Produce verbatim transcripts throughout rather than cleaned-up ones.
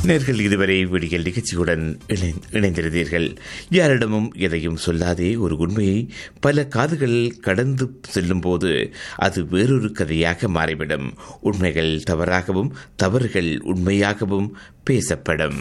நேர்கள் இதுவரை விடியல் நிகழ்ச்சியுடன் இணைந்திருந்தீர்கள். யாரிடமும் எதையும் சொல்லாதே ஒரு உண்மையை பல காதுகள் கடந்து செல்லும் போது அது வேறொரு கதையாக மாறிவிடும். உண்மைகள் தவறாகவும் தவறுகள் உண்மையாகவும் பேசப்படும்.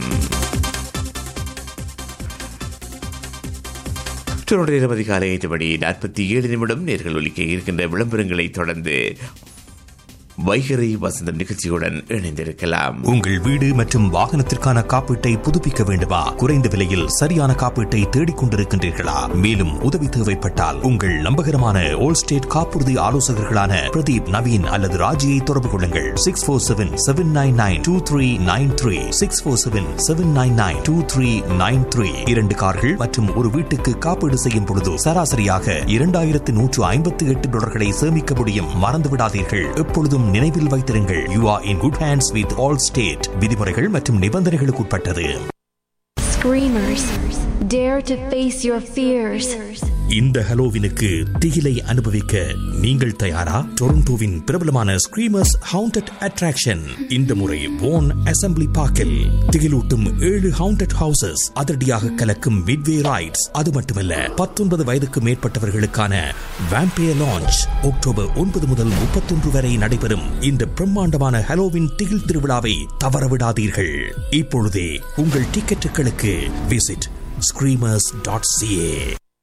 அதிகாலை ஐந்து மணி நாற்பத்தி ஏழு நிமிடம் நேர்கள் ஒலிக்க இருக்கின்ற விளம்பரங்களை தொடர்ந்து வைகரை வசந்தம் நிகழ்ச்சியுடன் இணைந்திருக்கலாம். உங்கள் வீடு மற்றும் வாகனத்திற்கான காப்பீட்டை புதுப்பிக்க வேண்டுமா? குறைந்த விலையில் சரியான காப்பீட்டை தேடிக் கொண்டிருக்கின்றீர்களா? மேலும் உதவி தேவைப்பட்டால் உங்கள் நம்பகரமான ஓல் ஸ்டேட் காப்புறுதி ஆலோசகர்களான பிரதீப், நவீன் அல்லது ராஜியை தொடர்பு கொள்ளுங்கள். Six four seven seven nine nine two three nine three six four seven seven nine nine two three nine three. இரண்டு கார்கள் மற்றும் ஒரு வீட்டுக்கு காப்பீடு செய்யும் பொழுது சராசரியாக இரண்டாயிரத்து நூற்று ஐம்பத்தி எட்டு டாலர்களை சேமிக்க முடியும். மறந்துவிடாதீர்கள், எப்பொழுதும் நினைவில் வைத்திருங்கள். You are in good hands with Allstate. விதிமுறைகள் மற்றும் நிபந்தனைகளுக்கு உட்பட்டது. Screamers, dare to face your fears. இந்த ஹலோவினுக்கு திகிலை அனுபவிக்க நீங்கள் தயாரா? டொரண்டோவின் பிரபலமான ஸ்கிரீமர்ஸ் ஹவுண்டட் அட்ராக்ஷன் இந்த முறை வான் அசெம்பிளி பார்க்கில் திகிலூட்டும் ஏழு ஹவுண்டட் ஹவுசஸ், அதிரடியாக கலக்கும் மிட்வே ரைட்ஸ். அது மட்டுமல்ல, பத்தொன்பது வயதுக்கு மேற்பட்டவர்களுக்கான வாம்பயர் லான்ச் அக்டோபர் ஒன்பது முதல் முப்பத்தொன்று வரை நடைபெறும் இந்த பிரம்மாண்டமான ஹலோவின் திகில் திருவிழாவை தவறவிடாதீர்கள். இப்பொழுதே உங்கள் டிக்கெட்டுகளுக்கு விசிட் ஸ்கிரீமர்ஸ் டாட் சிஏ.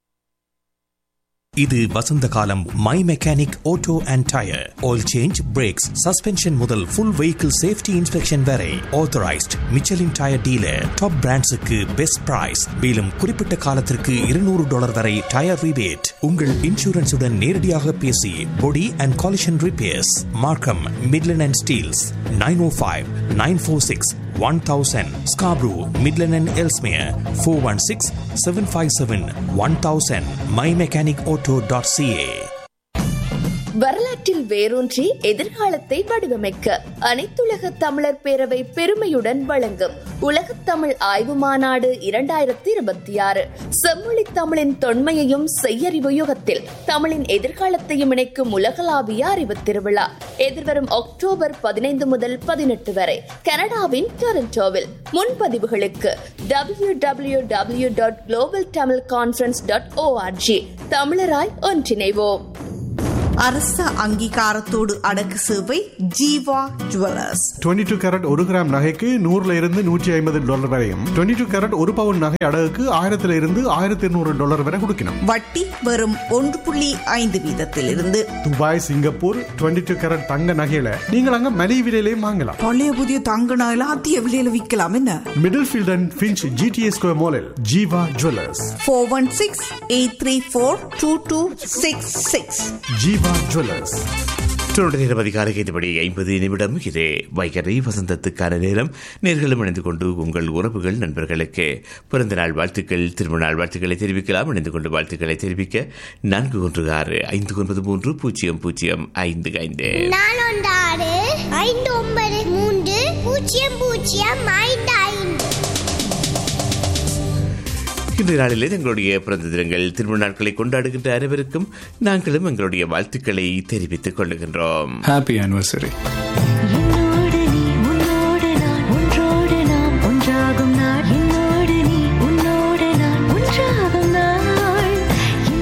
இது வசந்த காலம். My mechanic auto and tyre oil change, breaks, suspension முதல் ஃபுல் வெஹிக்கிள் சேஃப்டி இன்ஸ்பெக்ஷன் வரை authorised Michelin tyre dealer. Top பிராண்ட்ஸுக்கு best price. மேலும் குறிப்பிட்ட காலத்திற்கு இருநூறு டாலர் வரை டயர் ரிபேட். உங்கள் இன்சூரன்ஸுடன் நேரடியாக பேசி பொடி அண்ட் காலிஷன் ரிப்பேர்ஸ். மார்க்கம், Midland and Steeles. Nine O five nine four six one thousand. Scarborough, Midland and Ellesmere four one six seven five seven one thousand. my mechanic auto dot c a. வரலாற்றில் வேரூன்றி எதிர்காலத்தை வடிவமைக்க அனைத்துலக தமிழர் பேரவை பெருமையுடன் வழங்கும் உலகத் தமிழ் ஆய்வு மாநாடு இரண்டாயிரத்தி இருபத்தி ஆறு. செம்மொழி தமிழின் தொன்மையையும் செய்யறிவு யுகத்தில் தமிழின் எதிர்காலத்தையும் இணைக்கும் உலகளாவிய அறிவு திருவிழா எதிர்வரும் அக்டோபர் பதினைந்து முதல் பதினெட்டு வரை கனடாவின் டொரண்டோவில். முன்பதிவுகளுக்கு W W W dot global Tamil conference dot O R G. தமிழராய் ஒன்றிணைவோம். அரச அங்கீகாரத்தோடு அடக்கு சேவை Jeeva jewellers. Twenty two carat ஒரு கிராம் நகைக்கு நூறுல இருந்து நூற்றி ஐம்பது டாலர் வரையும், டுவெண்ட்டி டூ கேரட் ஒரு பவுன் நகை அடகுக்கு ஆயிரத்துல இருந்து ஆயிரத்தி இருநூறு டாலர் வரை கொடுக்கணும். வட்டி வெறும் ஒன்று புள்ளி ஐந்து வீதத்தில் இருந்து. Dubai, Singapore twenty two carat தங்க நகையில நீங்கள் அங்க மலிவு விலையிலேயும் வாங்கலாம். பழைய புதிய தங்க நகையில அதிக விலையில விற்கலாம். என்ன middle field and Finch GTA square மாலில் Jeeva jewellers. Four one six eight three four two two six six. Jeeva jewellers. அதிகாலை ஐந்து ஐம்பது நிமிடம். இது வைகரை வசந்தத்துக்கான நேரம். நேர்களும் இணைந்து கொண்டு உங்கள் உறவுகள், நண்பர்களுக்கு பிறந்த நாள் வாழ்த்துக்கள், திருமண நாள் வாழ்த்துக்களை தெரிவிக்கலாம். இணைந்து கொண்டு வாழ்த்துக்களை தெரிவிக்க நான்கு ஒன்று ஆறு ஐந்து ஒன்பது மூன்று பூஜ்ஜியம் பூஜ்ஜியம் ஐந்து ஐந்து ஐந்து ஒன்பது மூன்று பூஜ்ஜியம் பூஜ்ஜியம் ஐந்து ஐந்து. இன்றைய நாளிலே எங்களுடைய பிறந்த தினங்கள், திருமண நாட்களை கொண்டாடுகின்ற அனைவருக்கும் நாங்களும் எங்களுடைய வாழ்த்துக்களை தெரிவித்துக் கொள்ளுகின்றோம். Happy anniversary.